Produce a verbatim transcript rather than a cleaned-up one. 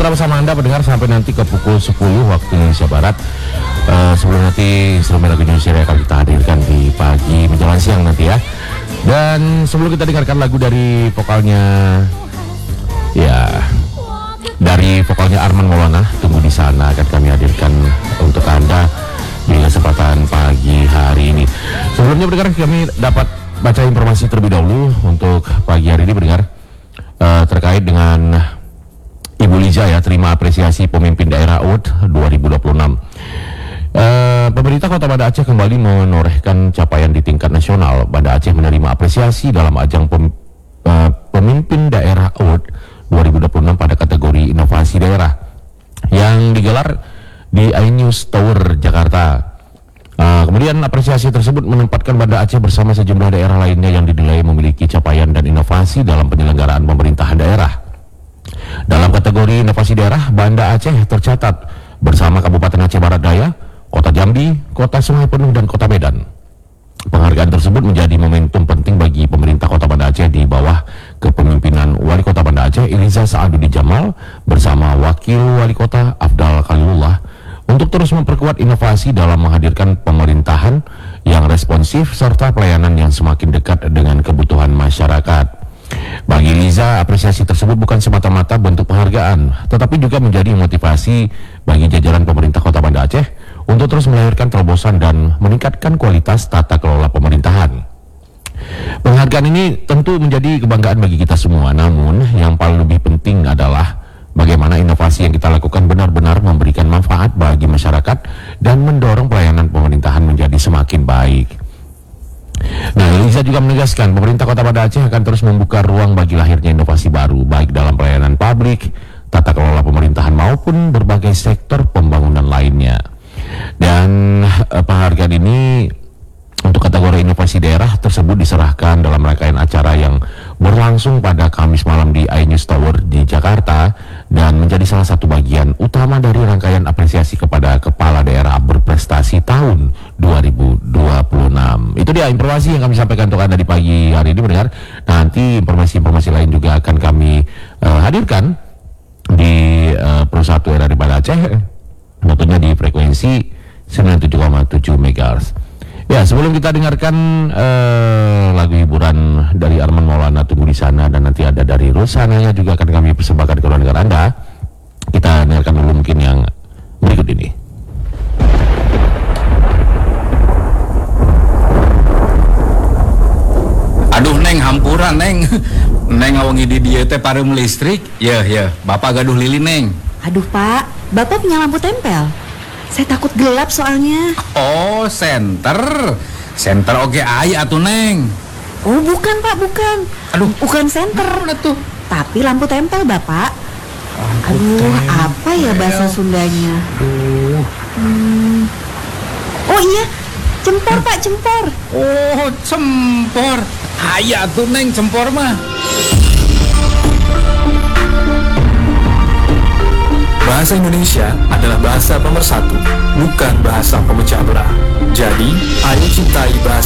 putra bersama Anda pendengar sampai nanti ke pukul sepuluh waktu Indonesia Barat. Uh, sebelum nanti instrumen lagu Indonesia akan kita hadirkan di pagi menjelang siang nanti ya. Dan sebelum kita dengarkan lagu dari vokalnya, ya, dari vokalnya Arman Maulana, Tunggu di Sana, akan kami hadirkan untuk Anda di kesempatan pagi hari ini. Sebelumnya pendengar, kami dapat baca informasi terlebih dahulu untuk pagi hari ini pendengar, uh, terkait dengan Ibu Liza ya, terima apresiasi pemimpin daerah Award dua ribu dua puluh enam. Uh, pemerintah Kota Banda Aceh kembali menorehkan capaian di tingkat nasional. Banda Aceh menerima apresiasi dalam ajang pem, uh, pemimpin daerah Award dua ribu dua puluh enam pada kategori inovasi daerah yang digelar di iNews Tower Jakarta. Uh, kemudian apresiasi tersebut menempatkan Banda Aceh bersama sejumlah daerah lainnya yang dinilai memiliki capaian dan inovasi dalam penyelenggaraan pemerintahan daerah. Dalam kategori inovasi daerah, Banda Aceh tercatat bersama Kabupaten Aceh Barat Daya, Kota Jambi, Kota Sungai Penuh, dan Kota Medan. Penghargaan tersebut menjadi momentum penting bagi pemerintah Kota Banda Aceh di bawah kepemimpinan Wali Kota Banda Aceh Iliza Saadudin Jamal bersama Wakil Wali Kota Afdal Khalilullah untuk terus memperkuat inovasi dalam menghadirkan pemerintahan yang responsif serta pelayanan yang semakin dekat dengan kebutuhan masyarakat. Bagi Liza, apresiasi tersebut bukan semata-mata bentuk penghargaan, tetapi juga menjadi motivasi bagi jajaran pemerintah Kota Banda Aceh untuk terus melahirkan terobosan dan meningkatkan kualitas tata kelola pemerintahan. Penghargaan ini tentu menjadi kebanggaan bagi kita semua, namun yang paling lebih penting adalah bagaimana inovasi yang kita lakukan benar-benar memberikan manfaat bagi masyarakat dan mendorong pelayanan pemerintahan menjadi semakin baik. Nah, Liza juga menegaskan pemerintah Kota Banda Aceh akan terus membuka ruang bagi lahirnya inovasi baru, baik dalam pelayanan publik, tata kelola pemerintahan maupun berbagai sektor pembangunan lainnya. Dan eh, penghargaan ini untuk kategori inovasi daerah tersebut diserahkan dalam rangkaian acara yang berlangsung pada Kamis malam di iNews Tower di Jakarta dan menjadi salah satu bagian utama dari rangkaian apresiasi kepada kepala daerah berprestasi tahun dua ribu dua puluh enam. Itu dia informasi yang kami sampaikan untuk Anda di pagi hari ini mendengar. Nanti informasi-informasi lain juga akan kami uh, hadirkan di uh, Pro satu R R I Banda Aceh, tentunya di frekuensi sembilan puluh tujuh koma tujuh megahertz. Ya, sebelum kita dengarkan uh, lagu hiburan dari Arman Maulana, Tunggu di Sana, dan nanti ada dari Rosananya juga akan kami persembahkan ke ruang Anda. Kita dengarkan dulu mungkin yang berikut ini. Aduh Neng, hampura Neng. Neng awangi di dieu teh pareum listrik. Ya ya, Bapak gaduh lilin Neng. Aduh Pak, Bapak punya lampu tempel? Saya takut gelap soalnya. Oh, senter. Senter oke aya atuh Neng. Oh bukan Pak, bukan. Aduh, bukan senter. Mana tuh? Tapi lampu tempel Bapak. Lampu Aduh, tempel. apa ya bahasa Sundanya? Aduh. Hmm. Oh iya, cempor Pak, cempor. Oh, cempor. Aya tuh Neng, cempor mah. Bahasa Indonesia adalah bahasa pemersatu, bukan bahasa pemecah belah. Jadi, ayo cintai bahasa